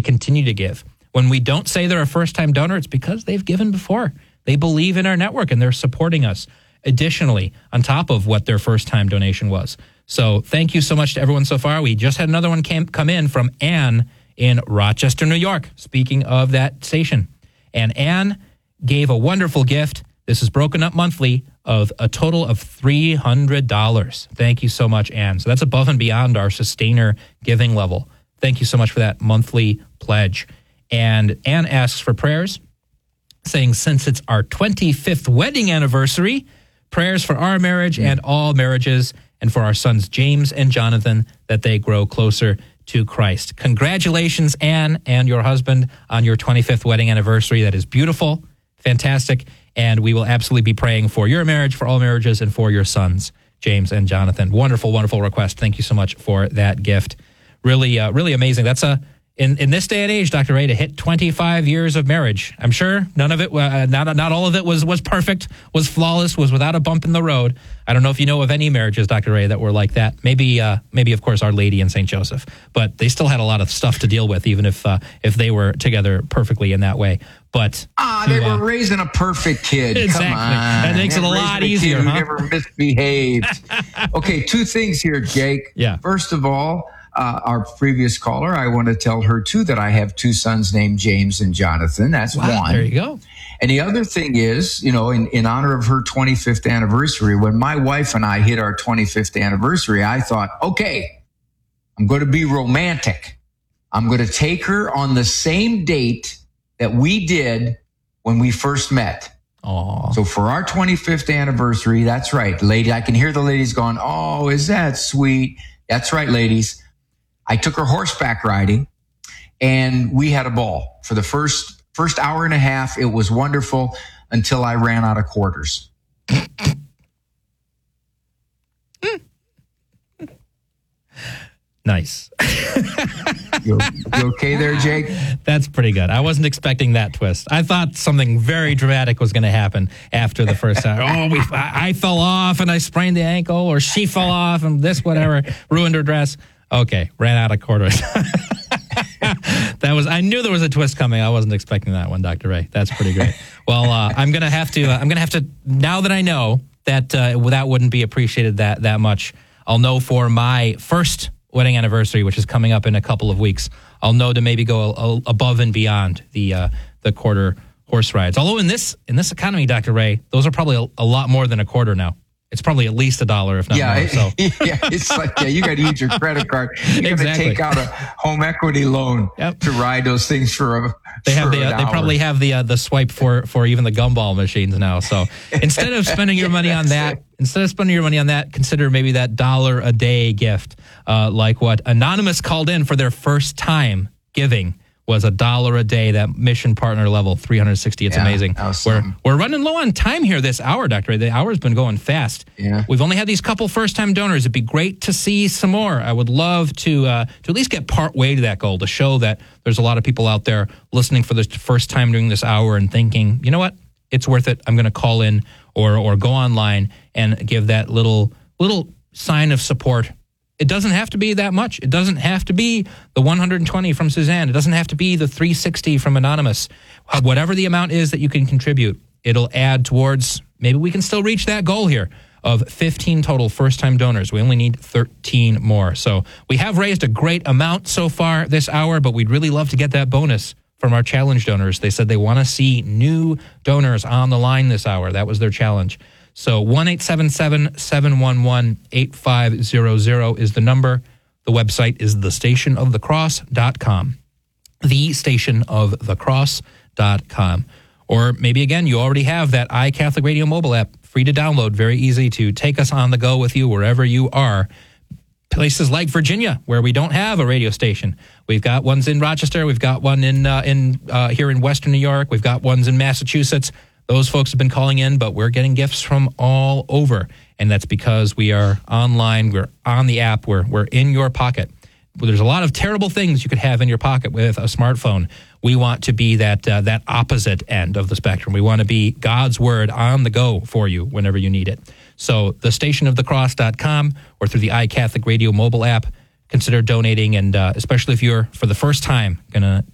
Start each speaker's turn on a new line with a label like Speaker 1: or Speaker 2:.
Speaker 1: continue to give. When we don't say they're a first-time donor, it's because they've given before. They believe in our network, and they're supporting us additionally on top of what their first-time donation was. So thank you so much to everyone so far. We just had another one come in from Ann in Rochester, New York, speaking of that station. And Ann gave a wonderful gift. This is broken up monthly of a total of $300. Thank you so much, Ann. So that's above and beyond our sustainer giving level. Thank you so much for that monthly pledge. And Ann asks for prayers, saying, since it's our 25th wedding anniversary, prayers for our marriage and all marriages, and for our sons James and Jonathan, that they grow closer to Christ. Congratulations, Ann, and your husband on your 25th wedding anniversary. That is beautiful, fantastic, and we will absolutely be praying for your marriage, for all marriages, and for your sons, James and Jonathan. Wonderful, wonderful request. Thank you so much for that gift. Really, really amazing. That's in this day and age, Dr. Ray, to hit 25 years of marriage. I'm sure none of it, not all of it was perfect, was flawless, was without a bump in the road. I don't know if you know of any marriages, Dr. Ray, that were like that. Maybe of course, Our Lady and St. Joseph. But they still had a lot of stuff to deal with, even if they were together perfectly in that way. But
Speaker 2: they were raising a perfect kid.
Speaker 1: Exactly.
Speaker 2: Come on.
Speaker 1: That makes it a lot easier,
Speaker 2: huh? Who never misbehaved. Okay, two things here, Jake.
Speaker 1: Yeah.
Speaker 2: First of all, our previous caller, I want to tell her, too, that I have two sons named James and Jonathan. That's one.
Speaker 1: There you go.
Speaker 2: And the other thing is, in honor of her 25th anniversary, when my wife and I hit our 25th anniversary, I thought, okay, I'm going to be romantic. I'm going to take her on the same date that we did when we first met.
Speaker 1: Aww.
Speaker 2: So for our 25th anniversary, that's right, lady. I can hear the ladies going, oh, is that sweet? That's right, ladies. I took her horseback riding, and we had a ball. For the first hour and a half, it was wonderful until I ran out of quarters.
Speaker 1: Nice.
Speaker 2: You okay there, Jake?
Speaker 1: That's pretty good. I wasn't expecting that twist. I thought something very dramatic was going to happen after the first hour. I fell off and I sprained the ankle, or she fell off and this, whatever, ruined her dress. Okay, ran out of quarters. I knew there was a twist coming. I wasn't expecting that one, Dr. Ray. That's pretty great. Well, I'm gonna have to. Now that I know that that wouldn't be appreciated that much, I'll know for my first wedding anniversary, which is coming up in a couple of weeks. I'll know to maybe go above and beyond the quarter horse rides. Although in this economy, Dr. Ray, those are probably a lot more than a quarter now. It's probably at least $1, if not more. So.
Speaker 2: It's like, you got to use your credit card. You got to take out a home equity loan to ride those things for
Speaker 1: They probably have the swipe for even the gumball machines now. So instead of spending your money on that, consider maybe that $1 a day gift, like what Anonymous called in for their first time giving. Was $1 a day, that mission partner level, 360. It's amazing. We're running low on time here this hour, Dr. Ray. The hour's been going fast.
Speaker 2: Yeah. We've
Speaker 1: only had these couple first-time donors. It'd be great to see some more. I would love to at least get part way to that goal, to show that there's a lot of people out there listening for the first time during this hour and thinking, you know what, it's worth it. I'm going to call in or go online and give that little sign of support. It doesn't have to be that much. It doesn't have to be the 120 from Suzanne. It doesn't have to be the 360 from Anonymous. Whatever the amount is that you can contribute, it'll add towards, maybe we can still reach that goal here of 15 total first-time donors. We only need 13 more. So we have raised a great amount so far this hour, but we'd really love to get that bonus from our challenge donors. They said they want to see new donors on the line this hour. That was their challenge. So 1-877-711-8500 is the number. The website is thestationofthecross.com. Thestationofthecross.com. Or maybe, again, you already have that iCatholic Radio mobile app, free to download, very easy to take us on the go with you wherever you are. Places like Virginia, where we don't have a radio station. We've got ones in Rochester. We've got one in here in Western New York. We've got ones in Massachusetts. Those folks have been calling in, but we're getting gifts from all over. And that's because we are online, we're on the app, we're in your pocket. There's a lot of terrible things you could have in your pocket with a smartphone. We want to be that opposite end of the spectrum. We want to be God's word on the go for you whenever you need it. So thestationofthecross.com or through the iCatholic Radio mobile app, consider donating. And especially if you're, for the first time, going to